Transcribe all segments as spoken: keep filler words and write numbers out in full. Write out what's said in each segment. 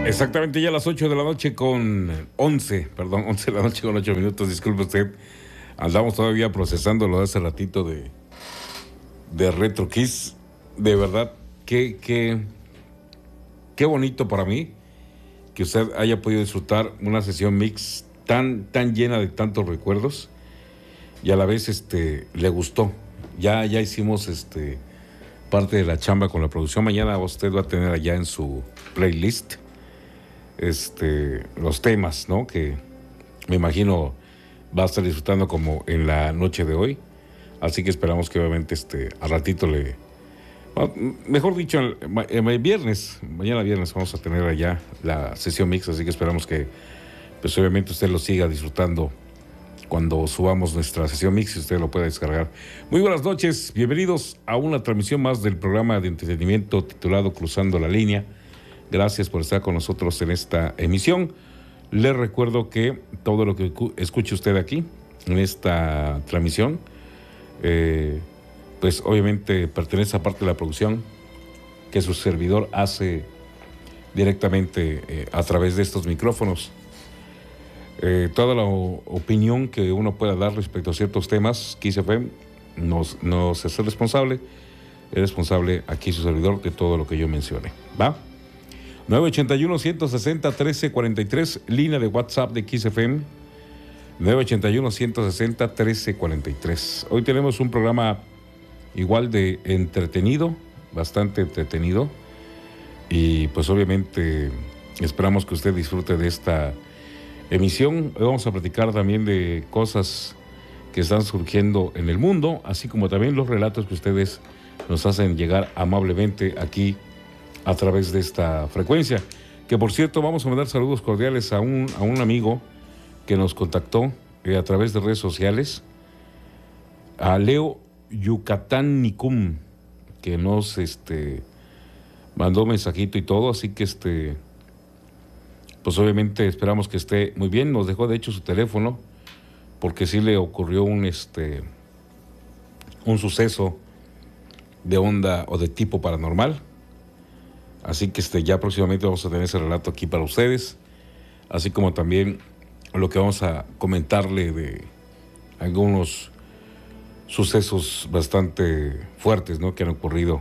Exactamente, ya a las ocho de la noche con once, perdón, once de la noche con ocho minutos, disculpe usted. Andamos todavía procesando lo de hace ratito de, de Retro Kiss. De verdad, qué, qué, qué bonito para mí que usted haya podido disfrutar una sesión mix tan, tan llena de tantos recuerdos y a la vez este, le gustó. Ya, ya hicimos este, parte de la chamba con la producción. Mañana usted va a tener allá en su playlist este, los temas, ¿no? Que me imagino va a estar disfrutando como en la noche de hoy. Así que esperamos que obviamente este, al ratito le... Mejor dicho, el, el viernes, mañana viernes vamos a tener allá la sesión mix, así que esperamos que pues obviamente usted lo siga disfrutando cuando subamos nuestra sesión mix y usted lo pueda descargar. Muy buenas noches, bienvenidos a una transmisión más del programa de entretenimiento titulado Cruzando la Línea. Gracias por estar con nosotros en esta emisión. Les recuerdo que todo lo que escuche usted aquí, en esta transmisión, eh, pues obviamente pertenece a parte de la producción que su servidor hace directamente eh, a través de estos micrófonos. Eh, toda la opinión que uno pueda dar respecto a ciertos temas, Kiss F M nos, nos es responsable, es responsable aquí su servidor de todo lo que yo mencione. ¿Va? nueve ocho uno, uno seis cero, uno tres cuatro tres, línea de WhatsApp de Kiss F M, nueve ocho uno, uno seis cero, uno tres cuatro tres. Hoy tenemos un programa igual de entretenido, bastante entretenido, y pues obviamente esperamos que usted disfrute de esta emisión. Hoy vamos a platicar también de cosas que están surgiendo en el mundo, así como también los relatos que ustedes nos hacen llegar amablemente aquí a través de esta frecuencia. Que por cierto, vamos a mandar saludos cordiales a un, a un amigo que nos contactó eh, a través de redes sociales, a Leo Yucatán Nicum, que nos este, mandó mensajito y todo, así que este, pues obviamente esperamos que esté muy bien. Nos dejó de hecho su teléfono, porque sí le ocurrió un, este, un suceso de onda o de tipo paranormal. Así que este, ya próximamente vamos a tener ese relato aquí para ustedes, así como también lo que vamos a comentarle de algunos sucesos bastante fuertes, ¿no?, que han ocurrido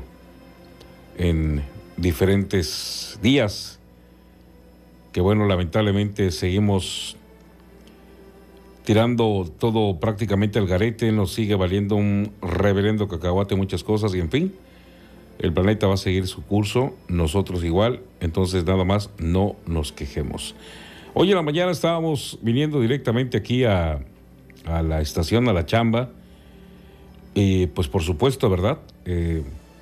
en diferentes días, que bueno, lamentablemente seguimos tirando todo prácticamente al garete, nos sigue valiendo un reverendo cacahuate muchas cosas y en fin, el planeta va a seguir su curso, nosotros igual, entonces nada más no nos quejemos. Hoy en la mañana estábamos viniendo directamente aquí a, a la estación, a la chamba, y pues por supuesto, ¿verdad? Eh,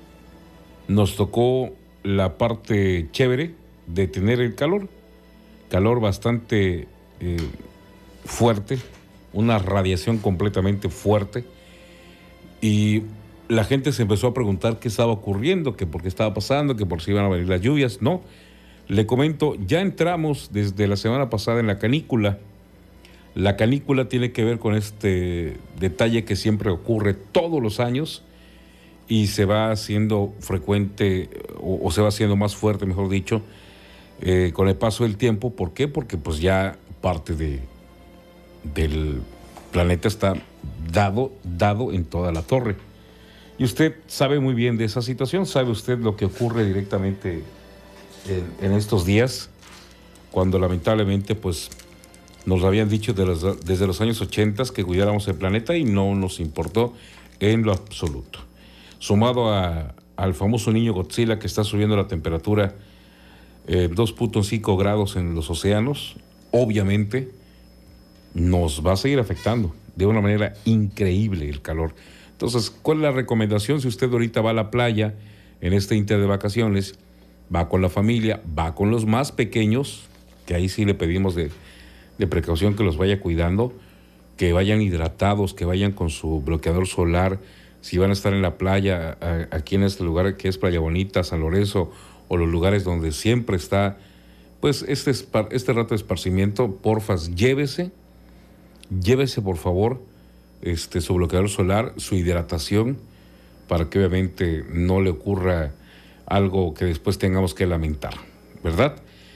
nos tocó la parte chévere de tener el calor, calor bastante eh, fuerte, una radiación completamente fuerte, y la gente se empezó a preguntar qué estaba ocurriendo, que por qué estaba pasando, que por si iban a venir las lluvias. No, le comento, ya entramos desde la semana pasada en la canícula. La canícula tiene que ver con este detalle que siempre ocurre todos los años y se va haciendo frecuente, o, o se va haciendo más fuerte, mejor dicho, eh, con el paso del tiempo. ¿Por qué? Porque pues ya parte de, del planeta está dado, dado en toda la torre. Y usted sabe muy bien de esa situación, sabe usted lo que ocurre directamente en, en estos días, cuando lamentablemente pues nos habían dicho de los, desde los años ochenta que cuidáramos el planeta y no nos importó en lo absoluto. Sumado a, al famoso niño Godzilla, que está subiendo la temperatura eh, dos punto cinco grados en los océanos, obviamente nos va a seguir afectando de una manera increíble el calor. Entonces, ¿cuál es la recomendación? Si usted ahorita va a la playa en este inter de vacaciones, va con la familia, va con los más pequeños, que ahí sí le pedimos de, de precaución que los vaya cuidando, que vayan hidratados, que vayan con su bloqueador solar. Si van a estar en la playa, a, aquí en este lugar que es Playa Bonita, San Lorenzo, o los lugares donde siempre está, pues este, este rato de esparcimiento, porfas, llévese, llévese por favor, Este, su bloqueador solar, su hidratación, para que obviamente no le ocurra algo que después tengamos que lamentar, ¿verdad?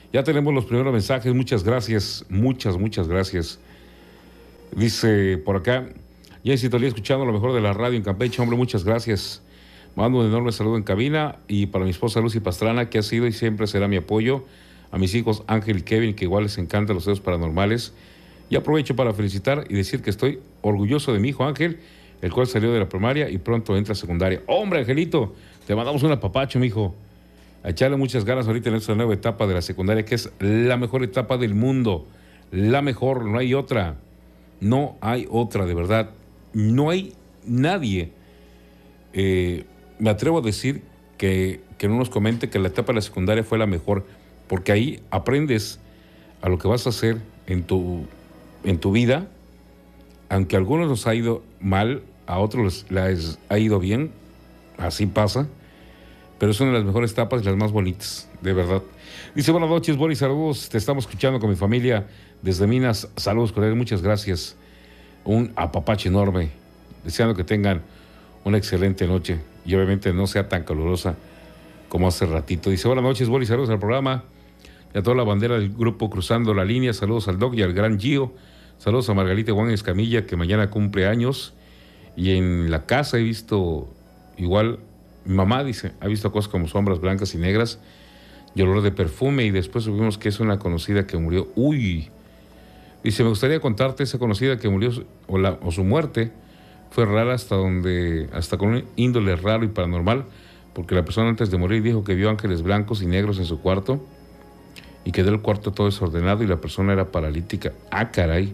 Ya tenemos los primeros mensajes, muchas gracias, muchas, muchas gracias. Dice por acá, ya estoy escuchando lo mejor de la radio en Campeche, hombre, muchas gracias. Mando un enorme saludo en cabina y para mi esposa Lucy Pastrana, que ha sido y siempre será mi apoyo. A mis hijos Ángel y Kevin, que igual les encantan los dedos paranormales. Y aprovecho para felicitar y decir que estoy orgulloso de mi hijo Ángel, el cual salió de la primaria y pronto entra a secundaria. ¡Hombre, Angelito! Te mandamos un apapacho, mijo. A echarle muchas ganas ahorita en esta nueva etapa de la secundaria, que es la mejor etapa del mundo. La mejor, no hay otra. No hay otra, de verdad. No hay nadie. Eh, me atrevo a decir que, que no nos comente que la etapa de la secundaria fue la mejor, porque ahí aprendes a lo que vas a hacer en tu, en tu vida, aunque a algunos nos ha ido mal, a otros les ha ido bien, así pasa, pero es una de las mejores etapas y las más bonitas, de verdad. Dice, buenas noches, Boris, saludos, te estamos escuchando con mi familia desde Minas, saludos con él, muchas gracias, un apapache enorme, deseando que tengan una excelente noche y obviamente no sea tan calurosa como hace ratito. Dice, buenas noches, Boris, saludos al programa y a toda la bandera del grupo Cruzando la Línea, saludos al Doc y al Gran Gio, saludos a Margarita Juan Escamilla, que mañana cumple años, y en la casa he visto igual, mi mamá dice, ha visto cosas como sombras blancas y negras y olor de perfume, y después supimos que es una conocida que murió. Uy, dice, me gustaría contarte esa conocida que murió, o, la, o su muerte fue rara hasta donde, hasta con un índole raro y paranormal, porque la persona antes de morir dijo que vio ángeles blancos y negros en su cuarto y quedó el cuarto todo desordenado y la persona era paralítica. Ah, caray.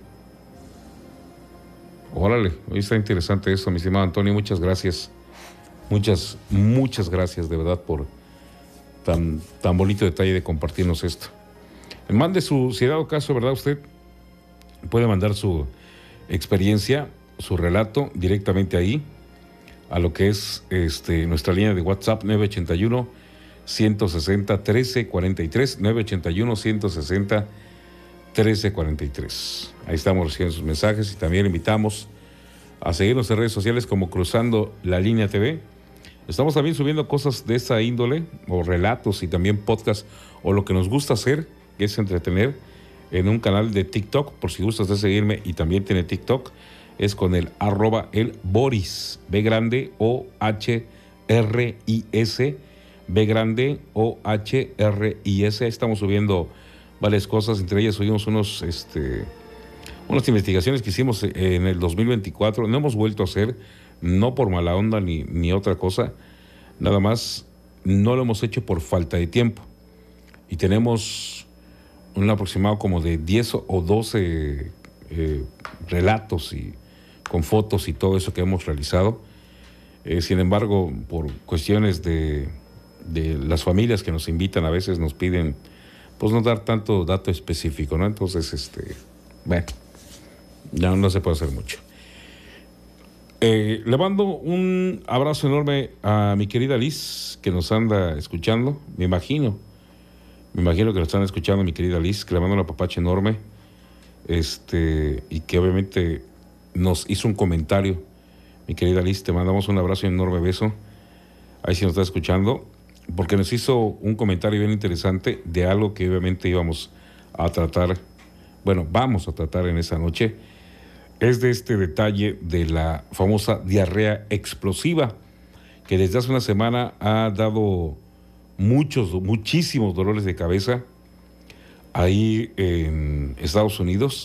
Órale, hoy está interesante eso, mi estimado Antonio, muchas gracias. Muchas, muchas gracias de verdad por tan, tan bonito detalle de compartirnos esto. Mande su, si ha dado caso, ¿verdad? Usted puede mandar su experiencia, su relato directamente ahí, a lo que es este, nuestra línea de WhatsApp nueve ochenta y uno, ciento sesenta, trece cuarenta y tres, nueve ochenta y uno, ciento sesenta, trece cuarenta y tres. Ahí estamos recibiendo sus mensajes y también invitamos a seguirnos en redes sociales como Cruzando la Línea T V. Estamos también subiendo cosas de esa índole, o relatos y también podcast, o lo que nos gusta hacer, que es entretener, en un canal de TikTok, por si gustas de seguirme, y también tiene TikTok, es con el arroba el Boris, B grande O H R I S, B grande O H R I S. Estamos subiendo varias cosas, entre ellas subimos unos, este, unas investigaciones que hicimos en el dos mil veinticuatro, no hemos vuelto a hacer, no por mala onda ni, ni otra cosa, nada más no lo hemos hecho por falta de tiempo. Y tenemos un aproximado como de diez o doce eh, relatos y con fotos y todo eso que hemos realizado. Eh, sin embargo, por cuestiones de, de las familias que nos invitan, a veces nos piden pues no dar tanto dato específico, ¿no? Entonces, este, bueno, ya no se puede hacer mucho. Eh, le mando un abrazo enorme a mi querida Liz, que nos anda escuchando, me imagino, me imagino que nos están escuchando, mi querida Liz, que le mando un apapache enorme, este, y que obviamente nos hizo un comentario. Mi querida Liz, te mandamos un abrazo y un enorme beso, ahí sí nos está escuchando, porque nos hizo un comentario bien interesante de algo que obviamente íbamos a tratar, bueno, vamos a tratar en esa noche. Es de este detalle de la famosa diarrea explosiva, que desde hace una semana ha dado muchos, muchísimos dolores de cabeza ahí en Estados Unidos,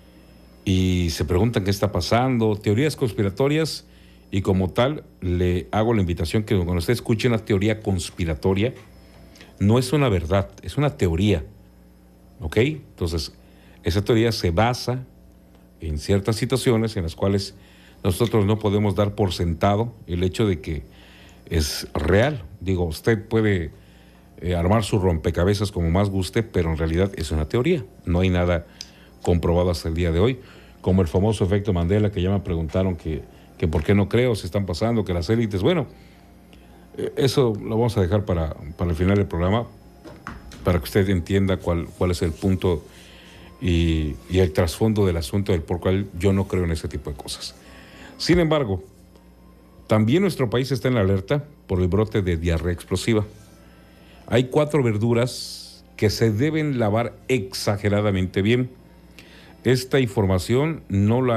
y se preguntan qué está pasando, teorías conspiratorias, y como tal le hago la invitación que cuando usted escuche una teoría conspiratoria, no es una verdad, es una teoría, ¿ok? Entonces, esa teoría se basa en ciertas situaciones en las cuales nosotros no podemos dar por sentado el hecho de que es real. Digo, usted puede eh, armar su rompecabezas como más guste, pero en realidad es una teoría. No hay nada comprobado hasta el día de hoy, como el famoso efecto Mandela, que ya me preguntaron que, que por qué no creo, se están pasando, que las élites, bueno, eh, eso lo vamos a dejar para, para el final del programa, para que usted entienda cuál, cuál es el punto y, y el trasfondo del asunto del por cual yo no creo en ese tipo de cosas. Sin embargo, también nuestro país está en la alerta por el brote de diarrea explosiva. Hay cuatro verduras que se deben lavar exageradamente bien. Esta información no la